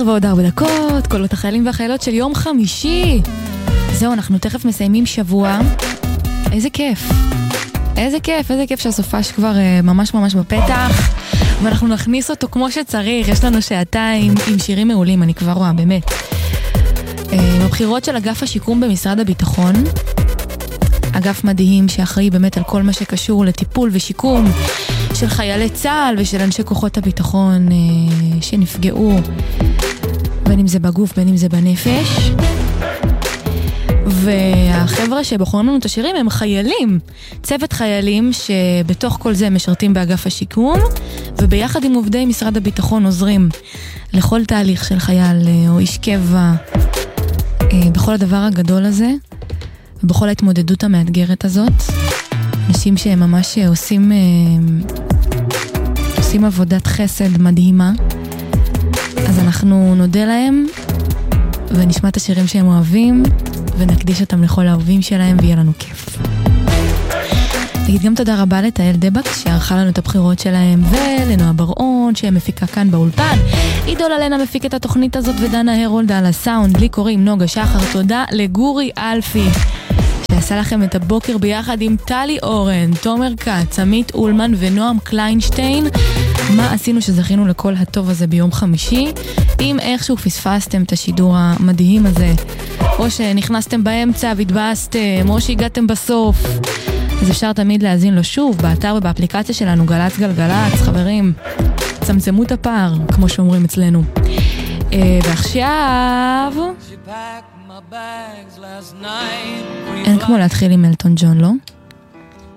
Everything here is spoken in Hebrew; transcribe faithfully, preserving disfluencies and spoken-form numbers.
עשר ועוד ארבע דקות, קולות החיילים והחיילות של יום חמישי. זהו, אנחנו תכף מסיימים שבוע. איזה כיף. איזה כיף, איזה כיף שהסופש כבר uh, ממש ממש בפתח. ואנחנו נכניס אותו כמו שצריך. יש לנו שעתיים עם שירים מעולים, אני כבר רואה, באמת. Uh, בבחירות של אגף השיקום במשרד הביטחון. אגף מדהים שאחראי באמת על כל מה שקשור לטיפול ושיקום של חיילי צה"ל ושל אנשי כוחות הביטחון uh, שנפגעו, בין אם זה בגוף, בין אם זה בנפש. והחבר'ה שבוחרים לנו את השירים הם חיילים, צוות חיילים שבתוך כל זה משרתים באגף השיקום, וביחד עם עובדי משרד הביטחון עוזרים לכל תהליך של חייל או איש קבע, בכל הדבר הגדול הזה, ובכל ההתמודדות המאתגרת הזאת. אנשים שהם ממש עושים, עושים עבודת חסד מדהימה. אז אנחנו נודה להם ונשמע את השירים שהם אוהבים ונקדיש אותם לכל האהובים שלהם ויהיה לנו כיף. נגיד גם תודה רבה לתאל דבק שערכה לנו את הבחירות שלהם, ולנועה ברעון שמפיקה כאן באולפן. עידו ללנה מפיק את התוכנית הזאת, ודנה הרולד על הסאונד. לי קוראים נוגה שחר. תודה לגורי אלפי שעשה לכם את הבוקר ביחד עם טלי אורן, תומר קץ, עמית אולמן ונועם קליינשטיין. מה עשינו שזכינו לכל הטוב הזה ביום חמישי? אם איכשהו פספסתם את השידור המדהים הזה, או שנכנסתם באמצע והתבאסתם, או שהגעתם בסוף, אז אפשר תמיד להאזין לו שוב באתר ובאפליקציה שלנו גלץ גלגלץ. חברים, צמצמו את הפער, כמו שאומרים אצלנו. ועכשיו אין כמו להתחיל עם אלטון ג'ון, לא?